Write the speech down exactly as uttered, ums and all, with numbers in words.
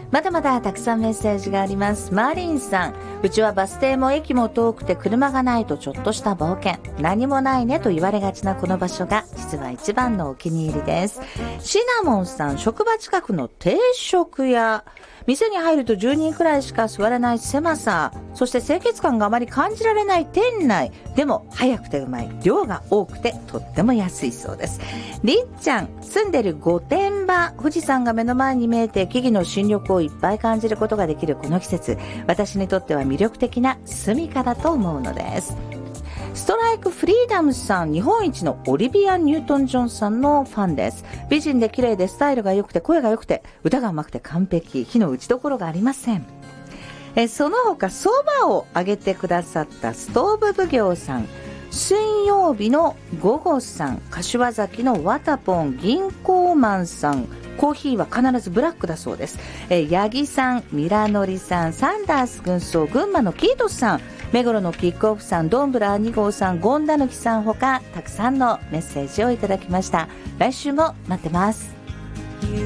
まだまだたくさんメッセージがあります。マリンさん、うちはバス停も駅も遠くて車がないとちょっとした冒険、何もないねと言われがちなこの場所が実は一番のお気に入りです。シナモンさん、職場近くの定食屋、店に入るとじゅうにんくらいしか座れない狭さ、そして清潔感があまり感じられない店内でも早くてうまい、量が多くてとっても安いそうです。りっちゃん、住んでる御殿場、富士山が目の前に見えて木々の新緑をいっぱい感じることができるこの季節、私にとっては魅力的な住処だと思うのです。ストライクフリーダムさん、日本一のオリビア・ニュートン・ジョンさんのファンです。美人で綺麗でスタイルが良くて声が良くて歌が上手くて完璧、火の打ちどころがありません。えその他そばをあげてくださったストーブ奉行さん、水曜日の午後さん、柏崎のワタポン、銀行マンさん、コーヒーは必ずブラックだそうです。え八木さん、ミラノリさん、サンダース軍曹、群馬のキートスさん、目黒のキックオフさん、ドンブラに号さん、ゴンダヌキさんほかたくさんのメッセージをいただきました。来週も待ってます。